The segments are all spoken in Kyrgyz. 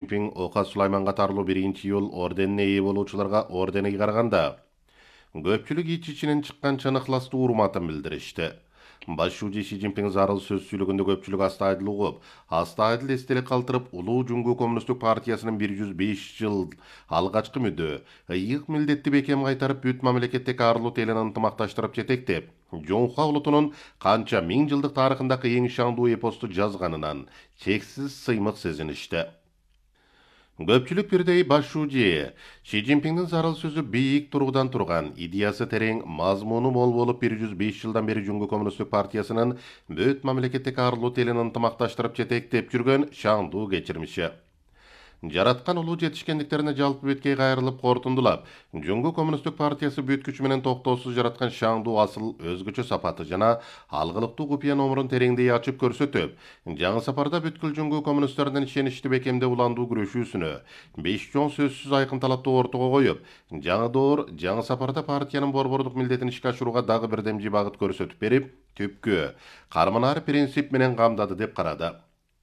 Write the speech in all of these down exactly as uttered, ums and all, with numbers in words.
Цзиньпин Ока Сулайман катарлуу биринчи жыл орденине ээ болуучуларга ордени караганда көпчүлүк ич-ичинен чыккан чыныкластуу урматын билдиришти. Башчы Си Цзиньпин зарыл сөз сүйлөгөндө көпчүлүк астайдыл угуп, астайдыл эстелик калтырып, улуу Жуңгу Коммунисттик партиясынын бир жүз беш жыл алгачкы мүдө, ыйык милдетти бекем кайтарып бүт мамлекеттик арлуу телин ынтымакташтырып жетектеп, Жоңхуа улутунун канча миң жылдык тарыхындагы эң шаңдуу эпосту жазганынан чексиз сыймык сезиништи. Көпчүлүк бирдей башчы Си Цзиньпиндин зарыл сөзү бийик тургудан турган, идеясы терең, мазмуну мол болуп бир жүз беш жылдан бери Жуңгу Коммунисттик партиясынын бүт мамлекеттик арлуу телин ынтымакташтырып жетектеп жүргөн шаңдуу кечирмиши. Жараткан улуу жетишкендиктерине жалпы беткей кайрылып кортундулап, Жуңгу Коммунисттик партиясы бүт күчү менен токтоосуз жараткан шаңдуу асыл өзгөчө сапаты жана алгылыктуу купуя номурун тереңдей ачып көрсөтүп, жаңы сапарда бүткүл Жуңгу коммунисттердин ишеничти бекемдеп уландуу күрөшүүсүнө беш чоң сөзсүз айкын талапты ортого коюп, жаңы доор жаңы сапарда партиянын борбордук милдетин ишке ашырууга дагы бирдемчи багыт көрсөтүп берип, түпкү карманар принцип менен камдады деп карады.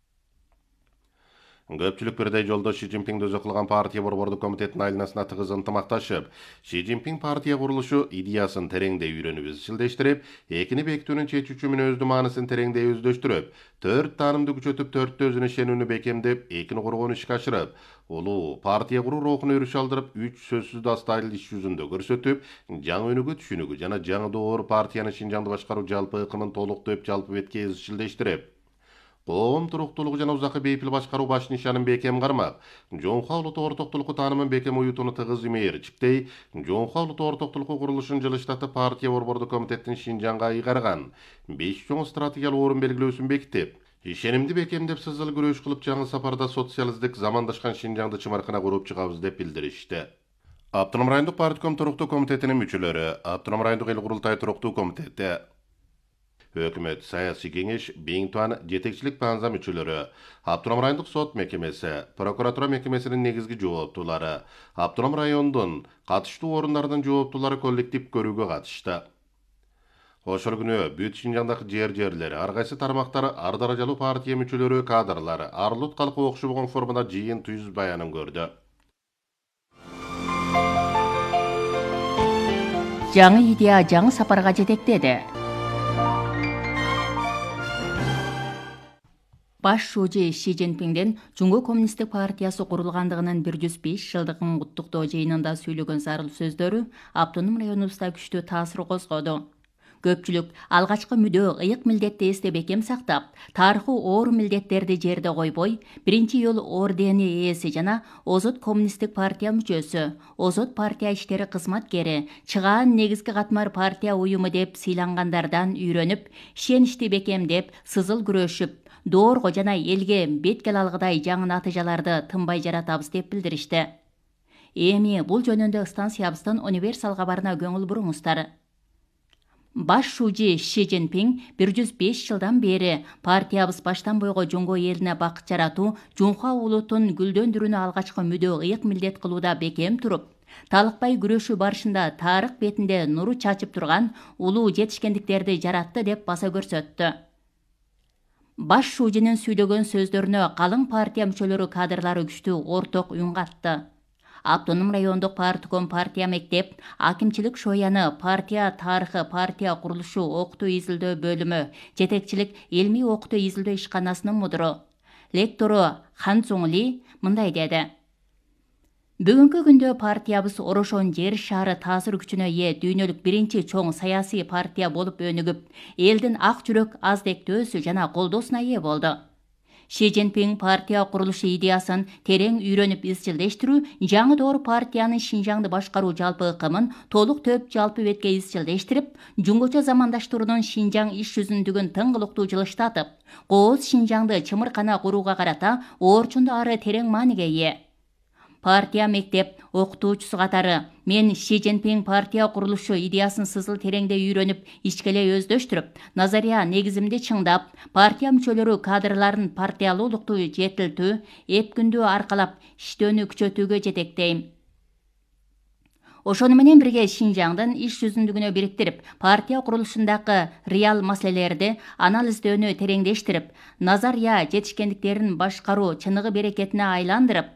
Көпчүлүк бирдей жолдо Си Цзиньпин өзү кылган партия борбордук комитеттин айланасына тыгыз ынтымакташып, Си Цзиньпин партия курулушу идеясын тереңдей үйрөнүп изчилдештирип, экини бекитүүнүн чечүүчү мүнөздүү маанисин тереңдей өздөштүрүп, төрт таанымды күчөтүп, төрттө өзүнө ишенүүнү бекемдеп, экини кургону ишке ашырып, улуу партия куруу рухуна өрүш алдырып, үч сөзсүз астайдыл иш жүзүндө көрсөтүп, жаңы өнүгүү түшүнүгү жана жаңы доор партиянын Шинжаңды башкаруу жалпы ыкымын толуктоп, жалпы бетке изчилдештирип, коом туруктуулугу жана узакы бейпил башкаруу баш нишанын бекем кармак, Жоңхуа улуту ортоктулуку таанымын бекем уютууну тыгыз имээрчиктей, Жоңхуа улуту ортоктулуку курулушун жылыштатып партия борбордук комитеттин Шинжаңга ыйгарган беш чоң стратегиялык орун белгилөөсүн бекитип, ишенимди бекемдеп сызыл күрөш кылып жаңы сапарда социалисттик замандашкан Шинжаңды чымаркына куруп чыгабыз деп билдиришти. Автоном райондук партком туруктуу комитетинин мүчөлөрү, Автоном райондук эл курултай туруктуу комитети, Өкмөт саясий кеңеш, Бейин туан жетекчилик баанза мүчөлөрү, Автоном райондук сот мекемеси, прокуратура мекемесинин негизги жооптуулары, Автоном райондун катыштуу орундарынын жооптуулары коллектив көрүүгө катышты. Ошол күнү бүт Шинжаңдагы жер-жерлери, ар кайсы тармактары, ар даражалуу партия мүчөлөрү, кадрлары, Арлут калкы окшобогон формада жыйын түз баянын көрдү. Жаңы идея жаңы сапарга жетектеди. Башчы Си Цзиньпиндин Жуңгу Коммунисттик партиясы курулгандыгынын бир жүз беш жылдыгын куттуктоо жыйынында сүйлөгөн зарыл сөздөрү автоном районубузда күчтүү таасир козгоду. Көпчүлүк алгачкы мүдөө ыйык милдетти эсте бекем сактап, тарыхый оор милдеттерди жерде койбой, биринчи жыл ордени ээси жана Озот Коммунисттик партия мүчөсү, Озот партия иштери кызматкери, чыгаан негизги катмар партия уюму деп сыйлангандардан үйрөнүп, ишеничти бекемдеп, сызыл күрөшүп, доорго жана элге бет кел алгыдай жаңы натыйжаларды тынбай жаратабыз деп билдиришти. Эми бул жөнүндө станциябыздын универсал кабарына көңүл буруңуздар. Башчы Си Цзиньпин бир жүз беш жылдан бери партиябыз баштан бойго Жуңгу элине бакыт жаратуу, Жоңхуа улутун гүлдөндүрүүнү алгачкы мүдөө ыйык милдет кылууда бекем туруп, талыкпай күрөшүү барышында тарых бетинде нуру чачып турган улуу жетишкендиктерди жаратты деп баса көрсөттү. Башчынын сүйлөгөн сөздөрүнө калың партия мүчөлөрү, кадрлары күчтүү орток үн катты. Автоном райондук партком партия мектеп, акимчилик шояны, партия тарыхы, партия курулушу окутуу изилдөө бөлүмү, жетекчилик илмий окутуу изилдөө ишканасынын мудуру, лектору Хан Цзуң Ли мындай деди. Бүгүнкү күндө партиябыз Орошон жер шаары таасир күчүнө ээ дүйнөлүк биринчи чоң саясий партия болуп өнүгүп, элдин ак жүрөк аздектөөсү жана колдоосуна ээ болду. Си Цзиньпин партия курулушу идеясын терең үйрөнүп изчилдештирүү, жаңы доор партиянын Шинжаңды башкаруу жалпы ыкымын толук төп жалпы бетке изчилдештирип, жуңгуча замандаштыруунун Шинжаң иш жүзүндүгүн тыңгылыктуу жылыштатып, кооз Шинжаңды чымыркана курууга карата орчунду ары терең мааниге ээ. Партия мектеп окутуучусу катары мен Си Цзиньпин партия курулушу идеясын сызыл тереңде үйрөнүп, ичкеле өздөштүрүп, назария негизимди чыңдап, партия мүчөлөрү, кадрларын партиялуулукту жетилтүү, эпкүндүү аркалап, иштөөнү күчөтүүгө жетектейм. Ошону менен бирге Шинжаңдын иш жүзүндүгүнө бириктирип, партия курулушундагы реал маселелерди анализдөөнү тереңдештирип, назария жетишкендиктерин башкаруу чыныгы берекетине айландырып,